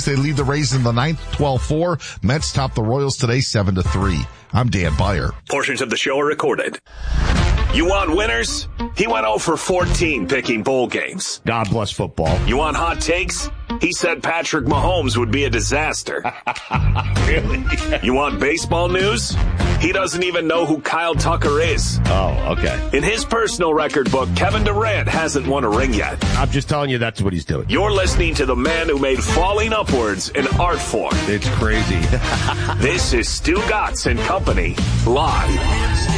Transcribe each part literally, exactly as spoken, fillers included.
They lead the Rays in the ninth, twelve four. Mets top the Royals today, seven to three. I'm Dan Beyer. Portions of the show are recorded. You want winners? He went oh for fourteen picking bowl games. God bless football. You want hot takes? He said Patrick Mahomes would be a disaster. Really? You want baseball news? He doesn't even know who Kyle Tucker is. Oh, okay. In his personal record book, Kevin Durant hasn't won a ring yet. I'm just telling you that's what he's doing. You're listening to the man who made falling upwards an art form. It's crazy. This is Stu Gatz and Company, live.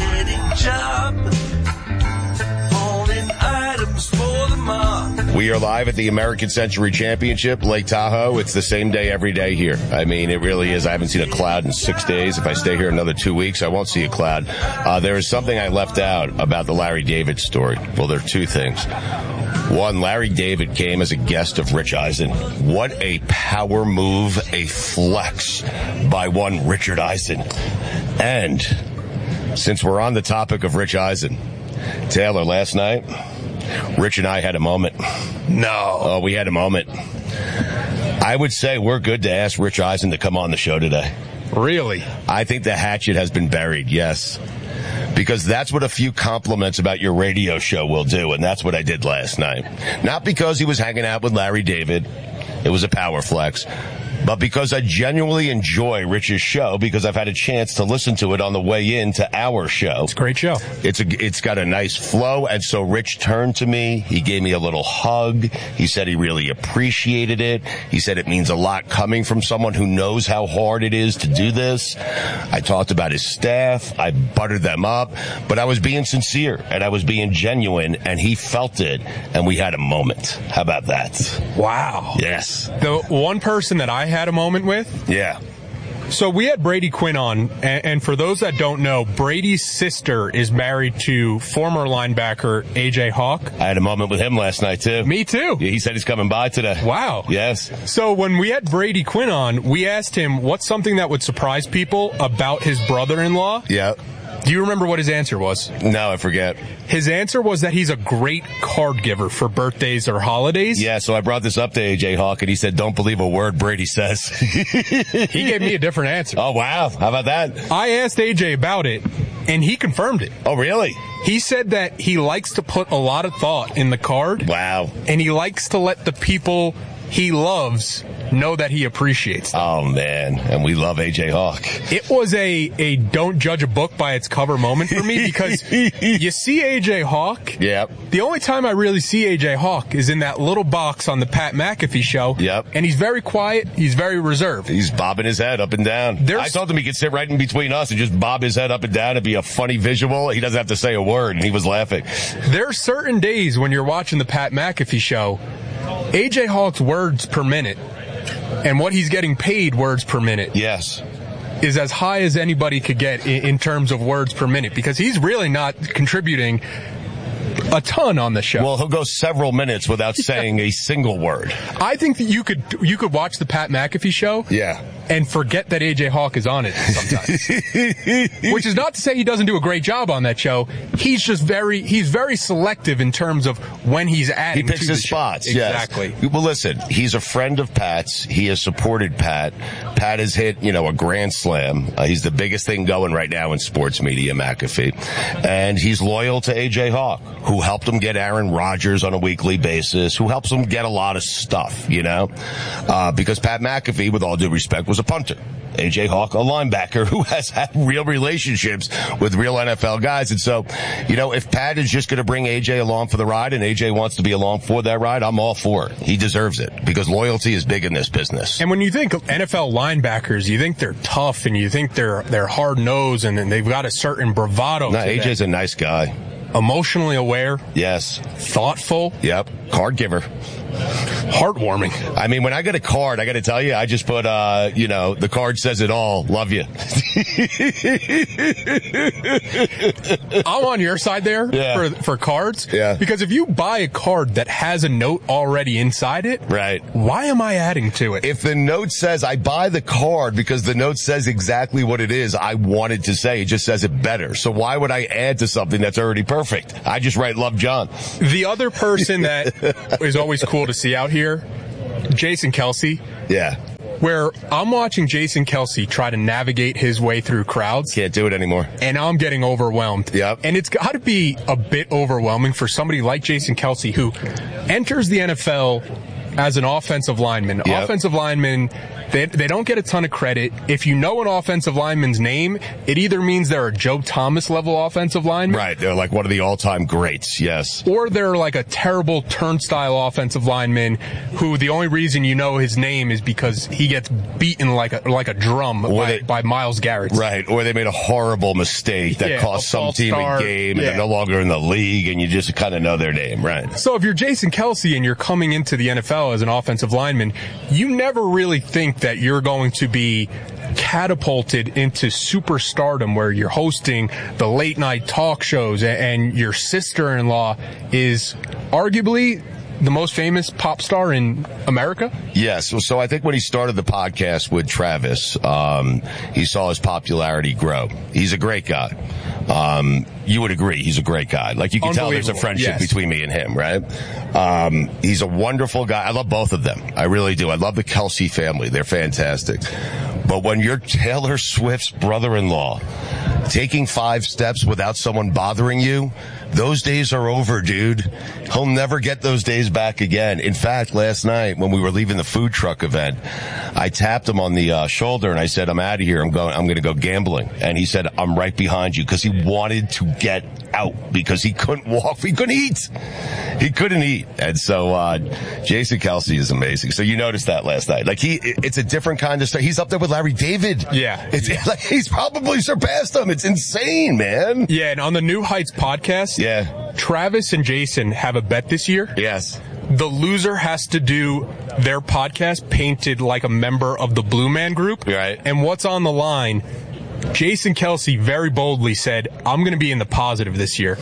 We are live at the American Century Championship, Lake Tahoe. It's the same day every day here. I mean, it really is. I haven't seen a cloud in six days. If I stay here another two weeks, I won't see a cloud. Uh, there is something I left out about the Larry David story. Well, there are two things. One, Larry David came as a guest of Rich Eisen. What a power move, a flex by one Richard Eisen. And since we're on the topic of Rich Eisen, Taylor, last night, Rich and I had a moment. No. Oh, we had a moment. I would say we're good to ask Rich Eisen to come on the show today. Really? I think the hatchet has been buried, yes. Because that's what a few compliments about your radio show will do, and that's what I did last night. Not because he was hanging out with Larry David. It was a power flex. But because I genuinely enjoy Rich's show, because I've had a chance to listen to it on the way into our show. It's a great show. It's a, it's got a nice flow, and so Rich turned to me. He gave me a little hug. He said he really appreciated it. He said it means a lot coming from someone who knows how hard it is to do this. I talked about his staff. I buttered them up, but I was being sincere, and I was being genuine, and he felt it, and we had a moment. How about that? Wow. Yes. The one person that I had a moment with. Yeah. So we had Brady Quinn on, and, and for those that don't know, Brady's sister is married to former linebacker A J Hawk. I had a moment with him last night, too. Me, too. Yeah, he said he's coming by today. Wow. Yes. So when we had Brady Quinn on, we asked him what's something that would surprise people about his brother-in-law. Yeah. Do you remember what his answer was? No, I forget. His answer was that he's a great card giver for birthdays or holidays. Yeah, so I brought this up to A J Hawk, and he said, don't believe a word Brady says. He gave me a different answer. Oh, wow. How about that? I asked A J about it, and he confirmed it. Oh, really? He said that he likes to put a lot of thought in the card. Wow. And he likes to let the people he loves know that he appreciates them. Oh, man. And we love A J Hawk. It was a, a don't judge a book by its cover moment for me because you see A J Hawk. Yep. The only time I really see A J Hawk is in that little box on the Pat McAfee show. Yep. And he's very quiet. He's very reserved. He's bobbing his head up and down. There's, I told him he could sit right in between us and just bob his head up and down. It'd be a funny visual. He doesn't have to say a word, and he was laughing. There are certain days when you're watching the Pat McAfee show, A J Hawk's words per minute and what he's getting paid words per minute. Yes. Is as high as anybody could get in, in terms of words per minute because he's really not contributing a ton on the show. Well, he'll go several minutes without saying a single word. I think that you could you could watch the Pat McAfee show. Yeah. And forget that A J Hawk is on it sometimes. Which is not to say he doesn't do a great job on that show. He's just very, he's very selective in terms of when he's adding He picks to his the show. spots. Exactly. Yes. Well, listen, he's a friend of Pat's. He has supported Pat. Pat has hit, you know, a grand slam. Uh, he's the biggest thing going right now in sports media, McAfee. And he's loyal to A J Hawk, who helped him get Aaron Rodgers on a weekly basis, who helps him get a lot of stuff, you know? Uh, because Pat McAfee, with all due respect, was a punter. A J Hawk, a linebacker who has had real relationships with real N F L guys. And so, you know, if Pat is just going to bring A J along for the ride and A J wants to be along for that ride, I'm all for it. He deserves it because loyalty is big in this business. And when you think N F L linebackers, you think they're tough and you think they're they're hard-nosed and, and they've got a certain bravado. No, to A J's them. a nice guy. Emotionally aware. Yes. Thoughtful. Yep. Card giver. Heartwarming. I mean, when I get a card, I got to tell you, I just put, uh, you know, the card says it all. Love you. I'm on your side there yeah. for for cards. Yeah. Because if you buy a card that has a note already inside it, right? Why am I adding to it? If the note says I buy the card because the note says exactly what it is I wanted to say, it just says it better. So why would I add to something that's already perfect? I just write Love John. The other person that is always cool to see out here, Jason Kelsey. Yeah. where I'm watching Jason Kelce try to navigate his way through crowds. Can't do it anymore. And I'm getting overwhelmed. Yep. And it's got to be a bit overwhelming for somebody like Jason Kelce, who enters the N F L as an offensive lineman. Yep. Offensive linemen, they, they don't get a ton of credit. If you know an offensive lineman's name, it either means they're a Joe Thomas level offensive lineman. Right. They're like one of the all-time greats. Yes. Or they're like a terrible turnstile offensive lineman who the only reason you know his name is because he gets beaten like a, like a drum by, they, by Myles Garrett. Right. Or they made a horrible mistake that yeah, cost some team start. a game and yeah. they're no longer in the league and you just kind of know their name. Right. So if you're Jason Kelce and you're coming into the N F L as an offensive lineman, you never really think that you're going to be catapulted into superstardom where you're hosting the late night talk shows and your sister-in-law is arguably the most famous pop star in America? Yes. So I think when he started the podcast with Travis, um, he saw his popularity grow. He's a great guy. Um, you would agree he's a great guy. Like you can tell there's a friendship yes. between me and him, right? Um, he's a wonderful guy. I love both of them. I really do. I love the Kelce family. They're fantastic. But when you're Taylor Swift's brother-in-law taking five steps without someone bothering you, those days are over, dude. He'll never get those days back again. In fact, last night when we were leaving the food truck event, I tapped him on the uh, shoulder and I said, I'm out of here. I'm going, I'm going to go gambling. And he said, I'm right behind you, because he wanted to get out because he couldn't walk. He couldn't eat. He couldn't eat. And so, uh, Jason Kelce is amazing. So you noticed that last night. Like he, it's a different kind of stuff. He's up there with Larry David. Yeah. It's yeah. like he's probably surpassed him. It's insane, man. Yeah. And on the New Heights podcast, yeah, Travis and Jason have a bet this year. Yes. The loser has to do their podcast painted like a member of the Blue Man Group. Right. And what's on the line? Jason Kelce very boldly said, I'm going to be in the positive this year.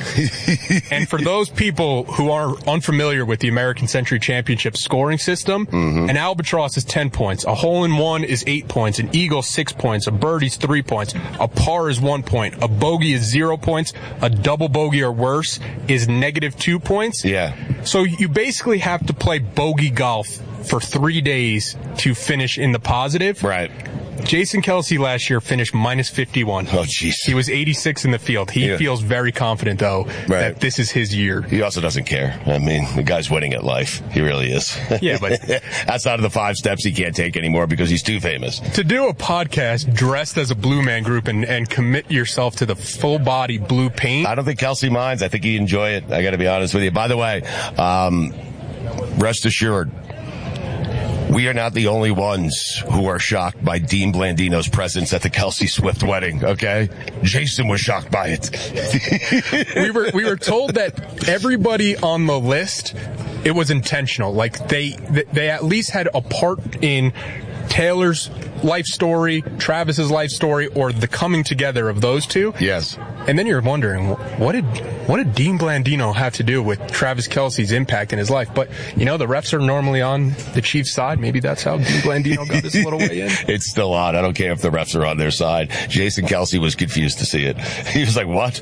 And for those people who are unfamiliar with the American Century Championship scoring system, mm-hmm. an albatross is ten points, a hole-in-one is eight points, an eagle six points, a birdie's three points, a par is one point, a bogey is zero points, a double bogey or worse is negative two points. Yeah. So you basically have to play bogey golf for three days to finish in the positive. Right. Jason Kelce last year finished minus fifty-one. Oh, jeez. He was eighty-six in the field. He yeah. feels very confident, though, right. that this is his year. He also doesn't care. I mean, the guy's winning at life. He really is. Yeah, but outside of the five steps he can't take anymore because he's too famous. To do a podcast dressed as a Blue Man Group and, and commit yourself to the full-body blue paint. I don't think Kelce minds. I think he'd enjoy it. I got to be honest with you. By the way, um, rest assured, we are not the only ones who are shocked by Dean Blandino's presence at the Kelce Swift wedding, okay? Jason was shocked by it. we were we were told that everybody on the list, it was intentional. Like they they at least had a part in Taylor's life story, Travis's life story, or the coming together of those two. Yes. And then you're wondering, what did what did Dean Blandino have to do with Travis Kelce's impact in his life? But, you know, the refs are normally on the Chiefs' side. Maybe that's how Dean Blandino got his little way in. It's still odd. I don't care if the refs are on their side. Jason Kelce was confused to see it. He was like, what?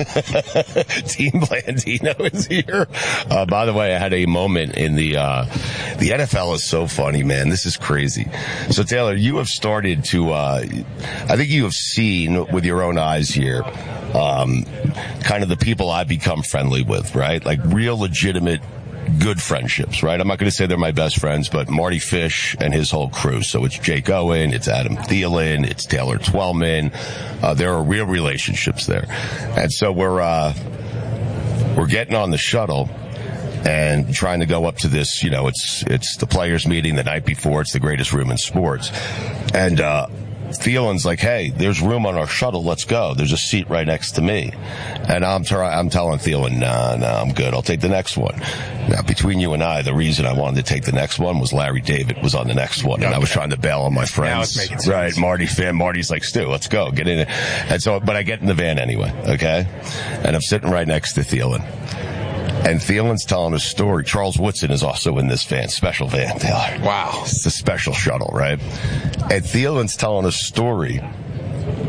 Dean Blandino is here? Uh, by the way, I had a moment in the, uh, the N F L is so funny, man. This is crazy. So, Taylor, you have started to, uh, I think you have seen with your own eyes here, um, kind of the people I've become friendly with, right? Like real legitimate good friendships, right? I'm not going to say they're my best friends, but Marty Fish and his whole crew. So it's Jake Owen, it's Adam Thielen, it's Taylor Twellman. Uh, there are real relationships there. And so we're, uh, we're getting on the shuttle and trying to go up to this, you know, it's, it's the players meeting the night before. It's the greatest room in sports. And, uh, Thielen's like, hey, there's room on our shuttle. Let's go. There's a seat right next to me. And I'm, ter- I'm telling Thielen, nah, nah, I'm good. I'll take the next one. Now, between you and I, the reason I wanted to take the next one was Larry David was on the next one. And okay. I was trying to bail on my friends. Now it's making sense. Right. Marty fan. Marty's like, Stu, let's go. Get in it. And so, but I get in the van anyway. Okay. And I'm sitting right next to Thielen. And Thielen's telling a story. Charles Woodson is also in this van, special van, Taylor. Wow. It's a special shuttle, right? And Thielen's telling a story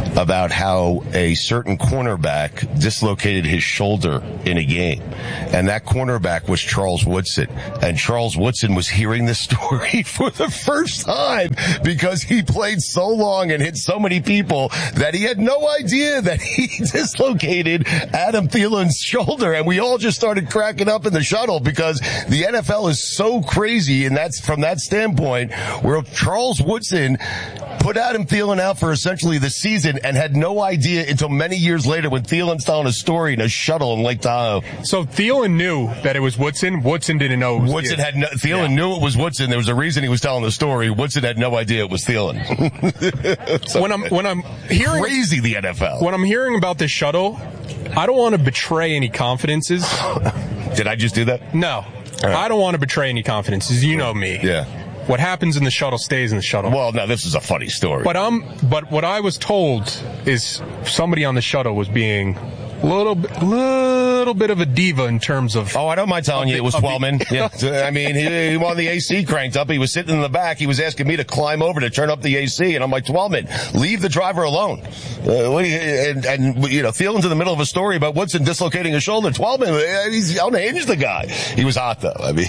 about how a certain cornerback dislocated his shoulder in a game. And that cornerback was Charles Woodson. And Charles Woodson was hearing this story for the first time because he played so long and hit so many people that he had no idea that he dislocated Adam Thielen's shoulder. And we all just started cracking up in the shuttle because the N F L is so crazy. And that's from that standpoint where Charles Woodson put Adam Thielen out for essentially the season and had no idea until many years later when Thielen's telling a story in a shuttle in Lake Tahoe. So Thielen knew that it was Woodson. Woodson didn't know it was Woodson Thielen. had no, Thielen yeah. knew it was Woodson. There was a reason he was telling the story. Woodson had no idea it was Thielen. So when I'm when I'm hearing crazy the N F L. When I'm hearing about this shuttle, I don't want to betray any confidences. Did I just do that? No. Right. I don't want to betray any confidences. You know me. Yeah. What happens in the shuttle stays in the shuttle. Well, no, this is a funny story. But um, but what I was told is somebody on the shuttle was being a little, little bit of a diva in terms of. Oh, I don't mind telling you, it was Twellman. Yeah, I mean, he, he wanted the A C cranked up. He was sitting in the back. He was asking me to climb over to turn up the A C, and I'm like, Twellman, leave the driver alone. Uh, what do you, and, and you know, Thielen's in the middle of a story about Woodson dislocating his shoulder. Twellman, he's unhinged, the guy. He was hot though. I mean,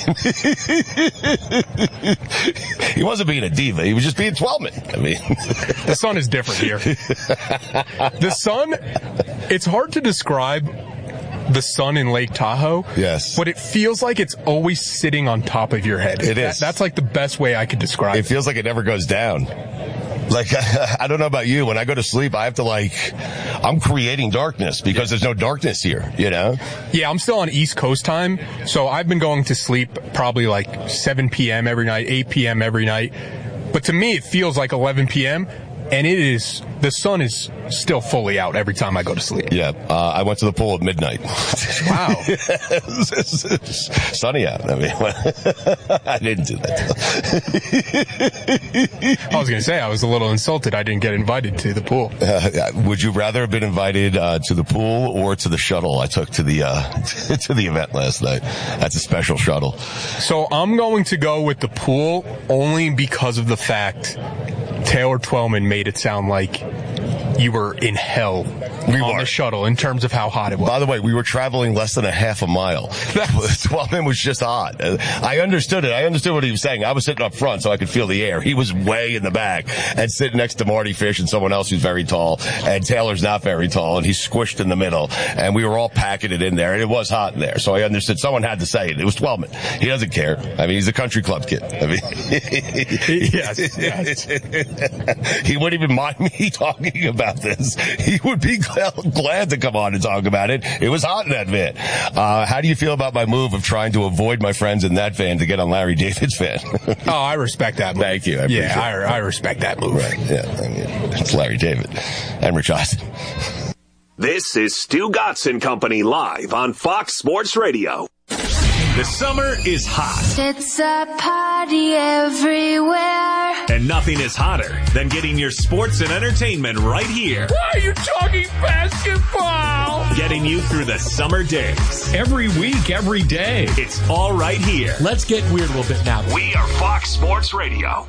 he wasn't being a diva. He was just being Twellman. I mean, the sun is different here. The sun, it's hard to describe the sun in Lake Tahoe. Yes. But it feels like it's always sitting on top of your head. It that, is. That's like the best way I could describe it. It feels like it never goes down. Like, I don't know about you. When I go to sleep, I have to like, I'm creating darkness because there's no darkness here, you know? Yeah, I'm still on East Coast time. So I've been going to sleep probably like seven p.m. every night, eight p.m. every night. But to me, it feels like eleven p.m. And it is, the sun is still fully out every time I go to sleep. Yeah, uh, I went to the pool at midnight. Wow. Sunny out. I mean, I didn't do that. I was going to say, I was a little insulted I didn't get invited to the pool. Uh, would you rather have been invited uh, to the pool or to the shuttle I took to the uh, to the event last night? That's a special shuttle. So I'm going to go with the pool only because of the fact Taylor Twellman made it sound like you were in hell we on were. the shuttle in terms of how hot it was. By the way, we were traveling less than a half a mile. Twellman was just hot. I understood it. I understood what he was saying. I was sitting up front so I could feel the air. He was way in the back and sitting next to Marty Fish and someone else who's very tall. And Taylor's not very tall and he's squished in the middle. And we were all packing it in there and it was hot in there. So I understood. Someone had to say it. It was Twellman. He doesn't care. I mean, he's a country club kid. I mean, yes, yes. He wouldn't even mind me talking about this. He would be glad to come on and talk about it. It was hot in that van. Uh, how do you feel about my move of trying to avoid my friends in that van to get on Larry David's van? Oh, I respect that move. Thank you. I yeah, I, I respect that move. Right. Yeah, I mean, it's Larry David and Rich Eisen. This is Stu Gatz and Company live on Fox Sports Radio. The summer is hot. It's a party everywhere. And nothing is hotter than getting your sports and entertainment right here. Why are you talking basketball? Getting you through the summer days. Every week, every day. It's all right here. Let's get weird a little bit now. We are Fox Sports Radio.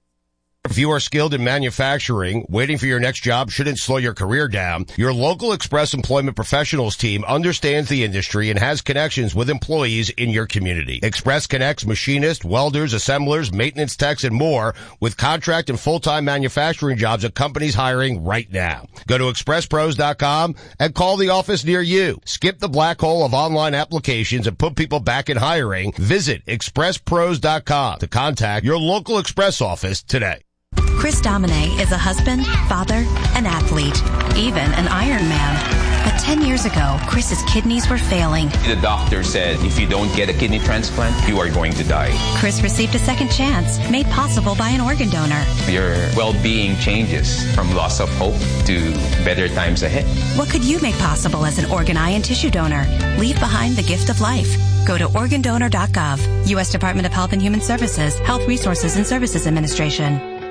If you are skilled in manufacturing, waiting for your next job shouldn't slow your career down. Your local Express Employment Professionals team understands the industry and has connections with employees in your community. Express connects machinists, welders, assemblers, maintenance techs, and more with contract and full-time manufacturing jobs at companies hiring right now. Go to express pros dot com and call the office near you. Skip the black hole of online applications and put people back in hiring. Visit express pros dot com to contact your local Express office today. Chris Domine is a husband, father, an athlete, even an Ironman. But ten years ago, Chris's kidneys were failing. The doctor said if you don't get a kidney transplant, you are going to die. Chris received a second chance, made possible by an organ donor. Your well-being changes from loss of hope to better times ahead. What could you make possible as an organ, eye, and tissue donor? Leave behind the gift of life. Go to organ donor dot gov. U S Department of Health and Human Services, Health Resources and Services Administration.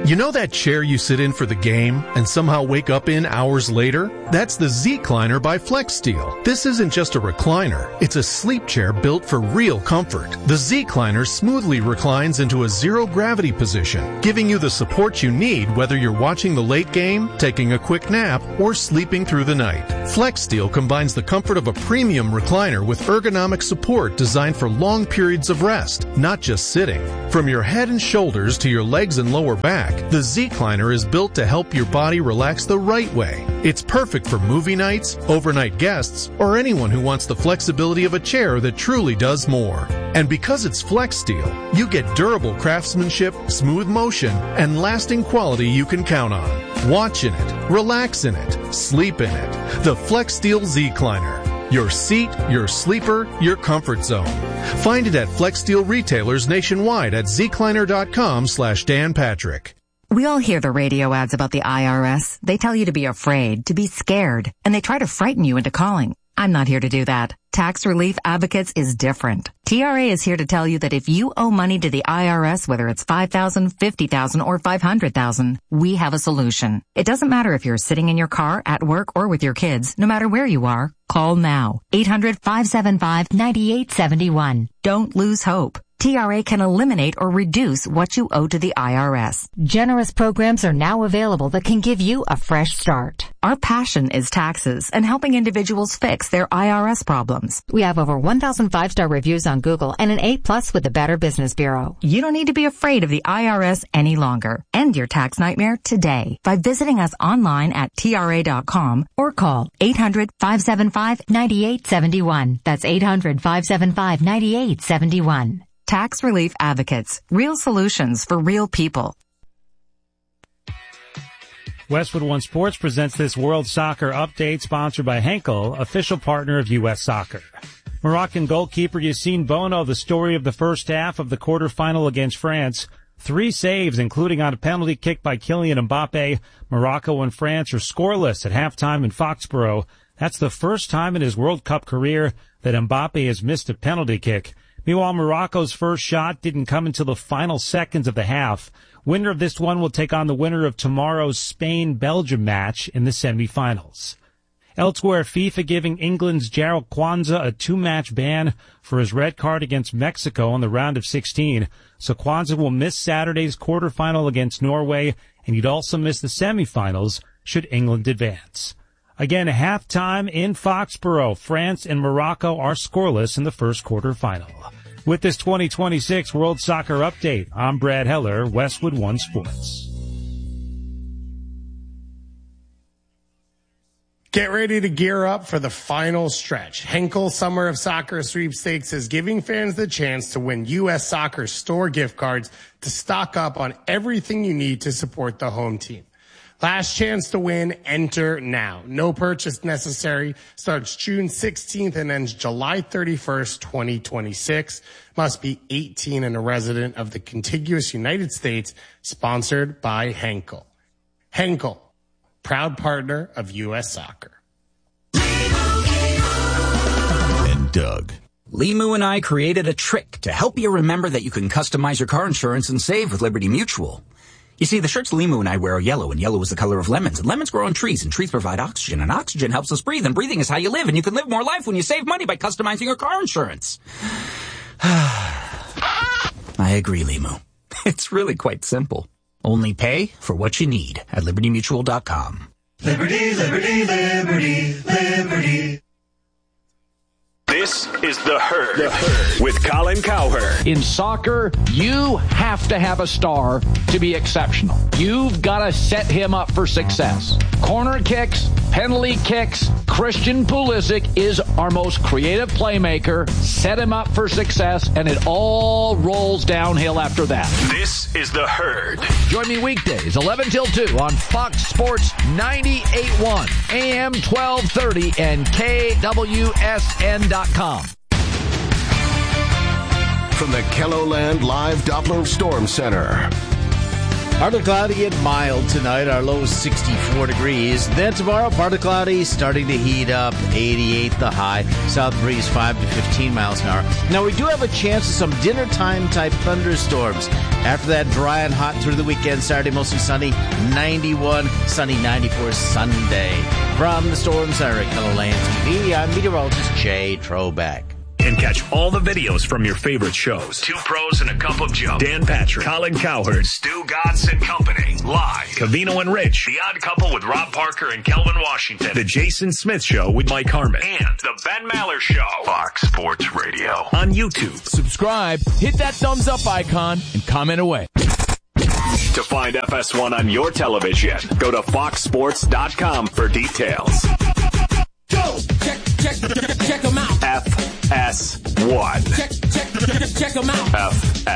You know that chair you sit in for the game and somehow wake up in hours later? That's the Z-Cliner by FlexSteel. This isn't just a recliner. It's a sleep chair built for real comfort. The Z-Cliner smoothly reclines into a zero-gravity position, giving you the support you need whether you're watching the late game, taking a quick nap, or sleeping through the night. FlexSteel combines the comfort of a premium recliner with ergonomic support designed for long periods of rest, not just sitting. From your head and shoulders to your legs and lower back, the Z-Cliner is built to help your body relax the right way. It's perfect for movie nights, overnight guests, or anyone who wants the flexibility of a chair that truly does more. And because it's FlexSteel, you get durable craftsmanship, smooth motion, and lasting quality you can count on. Watch in it, relax in it, sleep in it. The FlexSteel Z-Cliner. Your seat, your sleeper, your comfort zone. Find it at FlexSteel retailers nationwide at zcliner.com slash Dan Patrick. We all hear the radio ads about the I R S. They tell you to be afraid, to be scared, and they try to frighten you into calling. I'm not here to do that. Tax Relief Advocates is different. T R A is here to tell you that if you owe money to the I R S, whether it's five thousand dollars, fifty thousand dollars, or five hundred thousand dollars, we have a solution. It doesn't matter if you're sitting in your car, at work, or with your kids. No matter where you are, call now. eight hundred, five seven five, nine eight seven one. Don't lose hope. T R A can eliminate or reduce what you owe to the I R S. Generous programs are now available that can give you a fresh start. Our passion is taxes and helping individuals fix their I R S problems. We have over one thousand five-star reviews on Google and an A plus with the Better Business Bureau. You don't need to be afraid of the I R S any longer. End your tax nightmare today by visiting us online at T R A dot com or call eight hundred, five seven five, nine eight seven one. That's eight hundred, five seven five, nine eight seven one. Tax Relief Advocates. Real solutions for real people. Westwood One Sports presents this World Soccer Update sponsored by Henkel, official partner of U S Soccer. Moroccan goalkeeper Yassine Bono, the story of the first half of the quarterfinal against France. Three saves, including on a penalty kick by Kylian Mbappe. Morocco and France are scoreless at halftime in Foxborough. That's the first time in his World Cup career that Mbappe has missed a penalty kick. Meanwhile, Morocco's first shot didn't come until the final seconds of the half. Winner of this one will take on the winner of tomorrow's Spain-Belgium match in the semifinals. Elsewhere, FIFA giving England's Jarell Quansah a two-match ban for his red card against Mexico in the round of sixteen. So Quansah will miss Saturday's quarterfinal against Norway, and he'd also miss the semifinals should England advance. Again, halftime in Foxborough. France and Morocco are scoreless in the first quarterfinal. With this twenty twenty-six World Soccer Update, I'm Brad Heller, Westwood One Sports. Get ready to gear up for the final stretch. Henkel Summer of Soccer Sweepstakes is giving fans the chance to win U S Soccer store gift cards to stock up on everything you need to support the home team. Last chance to win, enter now. No purchase necessary. Starts June sixteenth and ends July thirty-first, twenty twenty-six. Must be eighteen and a resident of the contiguous United States. Sponsored by Henkel. Henkel, proud partner of U S Soccer. And Doug. Limu and I created a trick to help you remember that you can customize your car insurance and save with Liberty Mutual. You see, the shirts Limu and I wear are yellow, and yellow is the color of lemons, and lemons grow on trees, and trees provide oxygen, and oxygen helps us breathe, and breathing is how you live, and you can live more life when you save money by customizing your car insurance. I agree, Limu. It's really quite simple. Only pay for what you need at liberty mutual dot com. Liberty, liberty, liberty, liberty. This is The Herd, the Herd with Colin Cowherd. In soccer, you have to have a star to be exceptional. You've got to set him up for success. Corner kicks, penalty kicks. Christian Pulisic is our most creative playmaker. Set him up for success, and it all rolls downhill after that. This is The Herd. Join me weekdays, eleven till two on Fox Sports ninety-eight point one, A M twelve thirty, and K W S N dot com. From the KELOLAND Live Doppler Storm Center. Partly cloudy and mild tonight. Our low is sixty-four degrees. Then tomorrow, partly cloudy, starting to heat up. eighty-eight the high. South breeze five to fifteen miles an hour. Now, we do have a chance of some dinner time type thunderstorms. After that, dry and hot through the weekend. Saturday, mostly sunny. ninety-one, sunny ninety-four Sunday. From the Storm Center at Keller Land T V, I'm meteorologist Jay Trobeck. And catch all the videos from your favorite shows. Two Pros and a Cup of Joe. Dan Patrick, Colin Cowherd, Stu Gatz and Company. Live. Covino and Rich. The Odd Couple with Rob Parker and Kelvin Washington. The Jason Smith Show with Mike Harmon. And The Ben Maller Show. Fox Sports Radio. On YouTube. Subscribe, hit that thumbs up icon, and comment away. To find F S one on your television, go to fox sports dot com for details. Go! Check, check, check, check them out. F S one. Check, check, check them out. F